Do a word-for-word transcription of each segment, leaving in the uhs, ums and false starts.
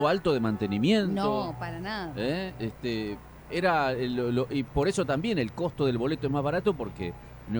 alto de mantenimiento. No, para nada. ¿Eh? Este, era lo, lo, y por eso también el costo del boleto es más barato porque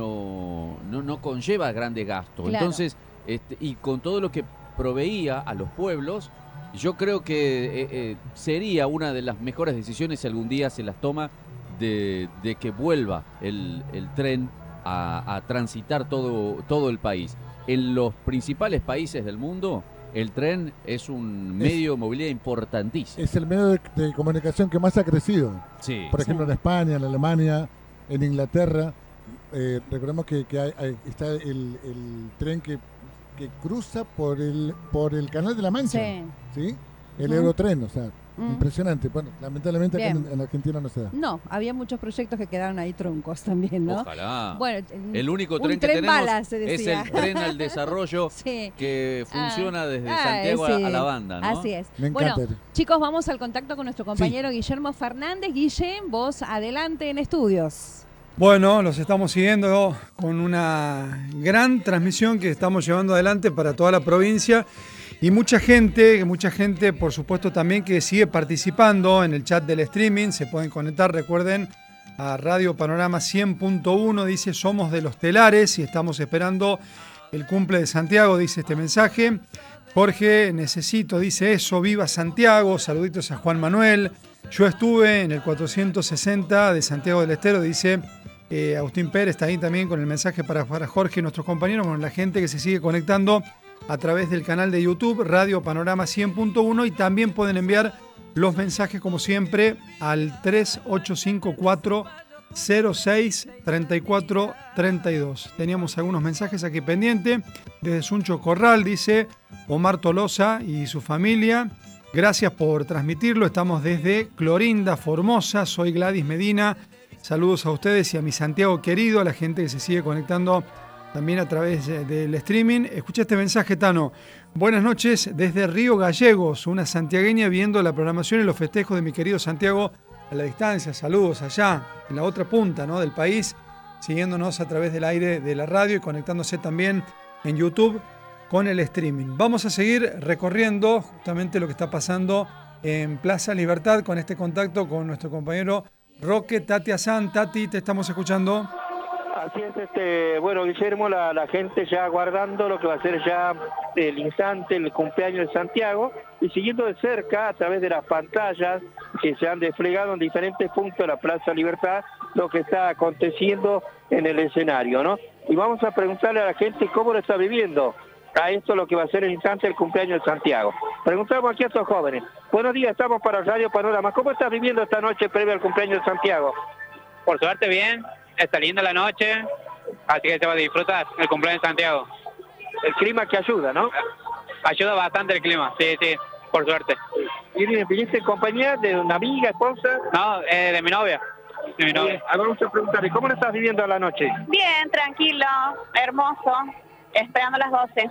no, no, no conlleva grandes gastos. Claro. Entonces, este, y con todo lo que proveía a los pueblos, yo creo que eh, eh, sería una de las mejores decisiones si algún día se las toma de, de que vuelva el, el tren a, a transitar todo, todo el país. En los principales países del mundo, el tren es un medio es, de movilidad importantísimo. Es el medio de, de comunicación que más ha crecido. Sí. Por ejemplo, sí. en España, en Alemania, en Inglaterra. Eh, recordemos que, que hay, hay, está el, el tren que, que cruza por el por el Canal de la Mancha. Sí. ¿Sí? El uh-huh. Eurotren, o sea, uh-huh. impresionante. Bueno, lamentablemente acá en, en Argentina no se da. No, había muchos proyectos que quedaron ahí troncos también, ¿no? Ojalá. Bueno, el único tren que tren tenemos bala, se decía. es el tren al desarrollo sí. que funciona ah, desde ah, Santiago sí. a la banda, ¿no? Así es. Me encanta. Bueno, chicos, vamos al contacto con nuestro compañero sí. Guillermo Fernández. Guille, vos adelante en estudios. Bueno, los estamos siguiendo con una gran transmisión que estamos llevando adelante para toda la provincia y mucha gente, mucha gente por supuesto también que sigue participando en el chat del streaming, se pueden conectar, recuerden, a Radio Panorama cien punto uno, dice somos de los telares y estamos esperando el cumple de Santiago, dice este mensaje. Jorge, necesito, dice eso, viva Santiago, saluditos a Juan Manuel. Yo estuve en el cuatrocientos sesenta de Santiago del Estero, dice eh, Agustín Pérez, está ahí también con el mensaje para, para Jorge y nuestros compañeros, bueno, la gente que se sigue conectando a través del canal de YouTube, Radio Panorama cien punto uno, y también pueden enviar los mensajes, como siempre, al tres ocho cinco cuatro cero seis tres cuatro tres dos. Teníamos algunos mensajes aquí pendientes, desde Suncho Corral, dice Omar Tolosa y su familia. Gracias por transmitirlo. Estamos desde Clorinda, Formosa. Soy Gladys Medina. Saludos a ustedes y a mi Santiago querido, a la gente que se sigue conectando también a través del streaming. Escucha este mensaje, Tano. Buenas noches desde Río Gallegos, una santiagueña viendo la programación y los festejos de mi querido Santiago a la distancia. Saludos allá, en la otra punta, ¿no?, del país, siguiéndonos a través del aire de la radio y conectándose también en YouTube con el streaming. Vamos a seguir recorriendo justamente lo que está pasando en Plaza Libertad con este contacto con nuestro compañero Roque Tati Azán. Tati, te estamos escuchando. Así es, este, bueno, Guillermo, la, la gente ya aguardando lo que va a ser ya el instante, el cumpleaños de Santiago, y siguiendo de cerca a través de las pantallas que se han desplegado en diferentes puntos de la Plaza Libertad lo que está aconteciendo en el escenario, ¿no? Y vamos a preguntarle a la gente cómo lo está viviendo a esto lo que va a ser el instante del cumpleaños de Santiago. Preguntamos aquí a estos jóvenes. Buenos días, estamos para Radio Panorama. ¿Cómo estás viviendo esta noche previa al cumpleaños de Santiago? Por suerte bien, está linda la noche, así que se va a disfrutar el cumpleaños de Santiago. El clima que ayuda, ¿no? Ayuda bastante el clima, sí, sí, por suerte. ¿Y viniste en compañía de una amiga, esposa? No, eh, de mi novia. De mi novia. Ahora vamos a preguntarle, ¿cómo lo estás viviendo a la noche? Bien, tranquilo, hermoso, esperando las doce.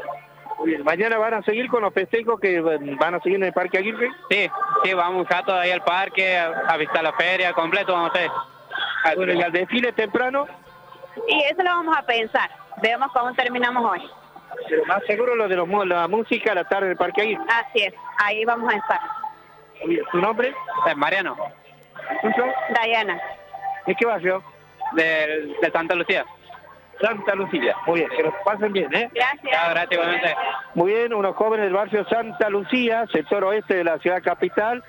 Muy bien. ¿Mañana van a seguir con los festejos que van a seguir en el Parque Aguirre? Sí, sí, vamos a todos ahí al parque, a, a visitar la feria, completo vamos a hacer. Bueno, ¿y al desfile temprano? Y eso lo vamos a pensar, veamos cómo terminamos hoy. Pero más seguro lo de los, la música a la tarde del Parque Aguirre. Así es, ahí vamos a estar. Muy bien. ¿Tu nombre? Es Mariano. ¿Tuyo? Dayana. ¿De qué barrio? De, de Santa Lucía. Santa Lucía. Muy bien, que los pasen bien, ¿eh? Gracias. Chao, gracias igualmente. Muy bien, unos jóvenes del barrio Santa Lucía, sector oeste de la ciudad capital,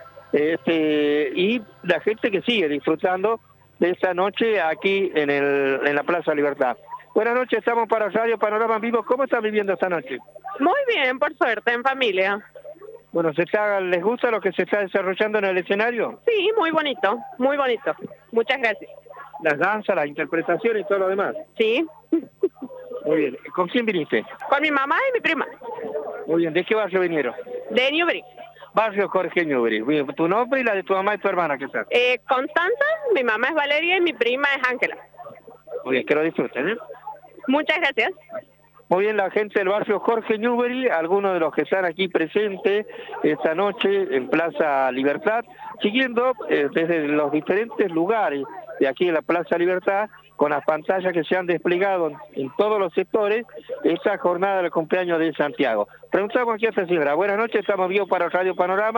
este, y la gente que sigue disfrutando de esta noche aquí en, el, en la Plaza Libertad. Buenas noches, estamos para Radio Panorama en Vivo. ¿Cómo están viviendo esta noche? Muy bien, por suerte, en familia. Bueno, ¿se está, ¿les gusta lo que se está desarrollando en el escenario? Sí, muy bonito, muy bonito. Muchas gracias. Las danzas, las interpretaciones y todo lo demás. Sí. Muy bien. ¿Con quién viniste? Con mi mamá y mi prima. Muy bien. ¿De qué barrio vinieron? De Newbery. Barrio Jorge Newbery. Bien. ¿Tu nombre y la de tu mamá y tu hermana qué tal? Eh, Constanza, mi mamá es Valeria y mi prima es Ángela. Muy bien, que lo disfruten, ¿eh? Muchas gracias. Muy bien, la gente del barrio Jorge Newbery, algunos de los que están aquí presentes esta noche en Plaza Libertad, siguiendo eh, desde los diferentes lugares de aquí en la Plaza Libertad, con las pantallas que se han desplegado en todos los sectores, esta jornada del cumpleaños de Santiago. Preguntamos aquí a esta señora. Buenas noches, estamos vivos para Radio Panorama.